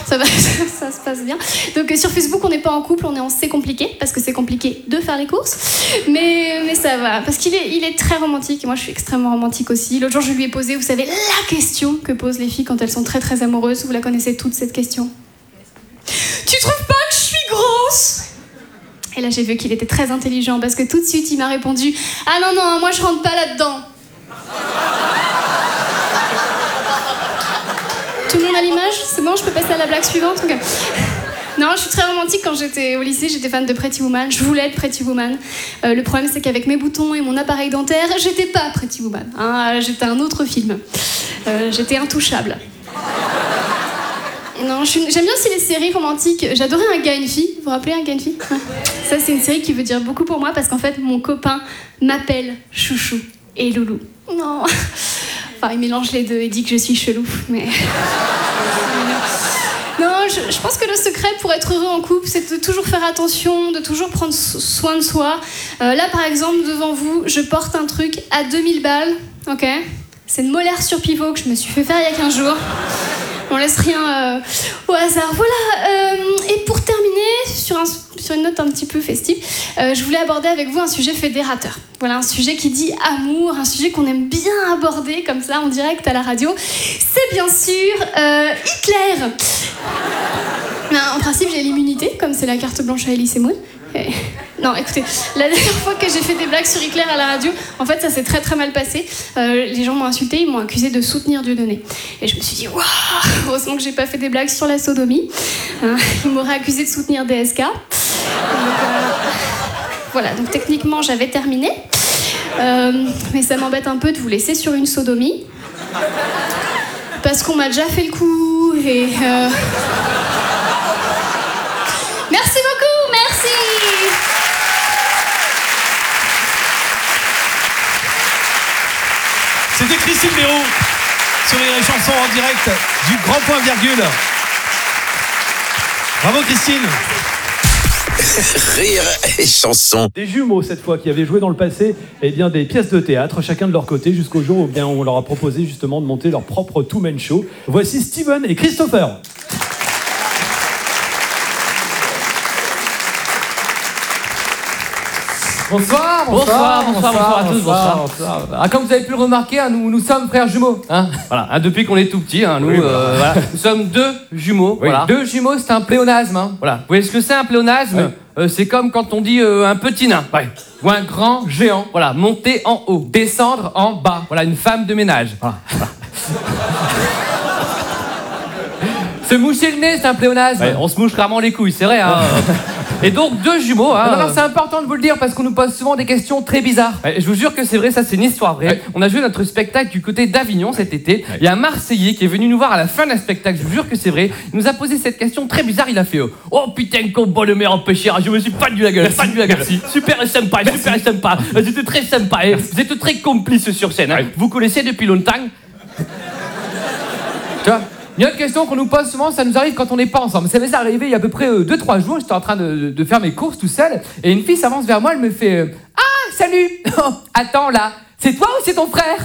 Ça va, ça se passe bien. Donc sur Facebook, on n'est pas en couple, on est en C'est compliqué, parce que c'est compliqué de faire les courses. Mais ça va, parce qu'il est très romantique, et moi je suis extrêmement romantique aussi. L'autre jour, je lui ai posé, vous savez, la question que posent les filles quand elles sont très très amoureuses. Vous la connaissez toute, cette question. Tu trouves pas que je suis grosse ? Et là, j'ai vu qu'il était très intelligent, parce que tout de suite, il m'a répondu « Ah non, moi je rentre pas là-dedans ». Tout le monde a l'image ? C'est bon, je peux passer à la blague suivante ? Okay. Non, je suis très romantique. Quand j'étais au lycée, j'étais fan de Pretty Woman. Je voulais être Pretty Woman. Le problème, c'est qu'avec mes boutons et mon appareil dentaire, j'étais pas Pretty Woman. Hein, j'étais un autre film. J'étais intouchable. Non, j'aime bien aussi les séries romantiques. J'adorais Un gars, une fille. Vous vous rappelez Un gars, une fille ? Ça, c'est une série qui veut dire beaucoup pour moi, parce qu'en fait, mon copain m'appelle Chouchou et Loulou. Non. Enfin, il mélange les deux et dit que je suis chelou, mais... Non, je pense que le secret pour être heureux en couple, c'est de toujours faire attention, de toujours prendre soin de soi. Là, par exemple, devant vous, je porte un truc à 2000 balles, ok ? C'est une molaire sur pivot que je me suis fait faire il y a 15 jours. On laisse rien au hasard. Voilà, et pour terminer, sur une note un petit peu festive, je voulais aborder avec vous un sujet fédérateur. Voilà, un sujet qui dit amour, un sujet qu'on aime bien aborder comme ça en direct à la radio. C'est bien sûr Hitler. En principe, j'ai l'immunité, comme c'est la carte blanche à Elise Moon. Non, écoutez, la dernière fois que j'ai fait des blagues sur Hitler à la radio, en fait, ça s'est très très mal passé. Les gens m'ont insulté, ils m'ont accusé de soutenir Dieudonné. Et je me suis dit, waouh, heureusement que j'ai pas fait des blagues sur la sodomie. Ils m'auraient accusé de soutenir DSK. Donc, voilà, donc techniquement, j'avais terminé. Mais ça m'embête un peu de vous laisser sur une sodomie. Parce qu'on m'a déjà fait le coup et... Merci beaucoup, merci. C'était Christine Béraud sur les chansons en direct du Grand Point Virgule. Bravo Christine. Rire et chanson. Des jumeaux cette fois qui avaient joué dans le passé des pièces de théâtre, chacun de leur côté, jusqu'au jour où on leur a proposé justement de monter leur propre two-man show. Voici Steven et Christopher. Bonsoir à tous. Ah, comme vous avez pu le remarquer, nous sommes frères jumeaux. Voilà, depuis qu'on est tout petits, nous sommes deux jumeaux. Oui. Voilà. Deux jumeaux, c'est un pléonasme. Voilà. Vous voyez ce que c'est un pléonasme ? C'est comme quand on dit un petit nain, ou un grand géant. Voilà, monter en haut, descendre en bas. Voilà, une femme de ménage. Voilà. Se moucher le nez, c'est un pléonasme. On se mouche rarement les couilles, c'est vrai. Et donc, deux jumeaux. Non, c'est important de vous le dire parce qu'on nous pose souvent des questions très bizarres. Je vous jure que c'est vrai, ça c'est une histoire vraie. On a joué notre spectacle du côté d'Avignon cet été. Il y a un Marseillais qui est venu nous voir à la fin d'un spectacle, je vous jure que c'est vrai. Il nous a posé cette question très bizarre, il a fait oh putain, qu'on bon le meilleur empêché. Je me suis pas du la gueule, Merci. Super sympa. C'était très sympa. Vous êtes très complices sur scène. Vous connaissez depuis longtemps. Tu vois ? Il y a une question qu'on nous pose souvent, ça nous arrive quand on n'est pas ensemble. Ça m'est arrivé il y a à peu près 2-3 jours, j'étais en train de faire mes courses tout seul, et une fille s'avance vers moi, elle me fait ah, salut. Attends là, c'est toi ou c'est ton frère?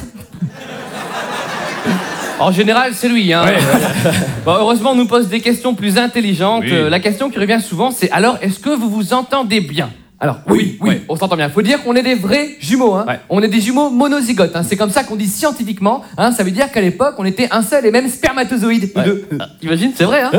En général, c'est lui. Bon, heureusement, on nous pose des questions plus intelligentes. Oui. La question qui revient souvent, c'est alors, est-ce que vous vous entendez bien? Alors, oui, on s'entend bien. Faut dire qu'on est des vrais jumeaux. On est des jumeaux monozygotes. C'est comme ça qu'on dit scientifiquement. Ça veut dire qu'à l'époque, on était un seul et même spermatozoïde. Imagine, c'est vrai.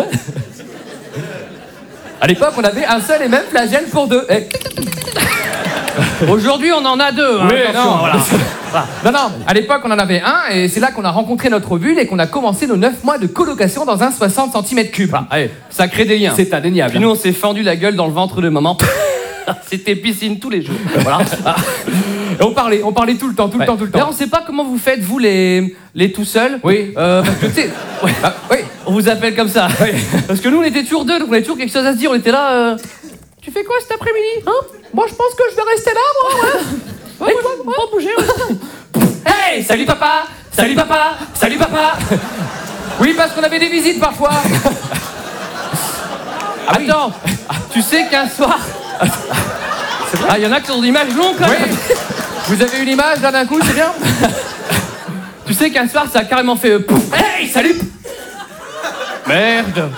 À l'époque, on avait un seul et même flagelle pour deux. Aujourd'hui, on en a deux. Non, à l'époque, on en avait un, et c'est là qu'on a rencontré notre bulle et qu'on a commencé nos 9 mois de colocation dans un 60 cm3. Ça crée des liens. C'est indéniable. Puis nous, on s'est fendu la gueule dans le ventre de maman. C'était piscine tous les jours. Voilà. Et on parlait tout le temps. Là, on sait pas comment vous faites, vous, les tout seuls. Oui. Parce que, tu sais, on vous appelle comme ça. Parce que nous, on était toujours deux, donc on avait toujours quelque chose à se dire. On était là, tu fais quoi cet après-midi? Moi, je pense que je vais rester là, moi. On va bouger. Hey, salut papa. Oui, parce qu'on avait des visites parfois. Attends, tu sais qu'un soir... C'est vrai. Il y en a qui sont d'images longues quand même. Vous avez une image là d'un coup, c'est bien. Tu sais qu'un soir ça a carrément fait hey, salut. Merde.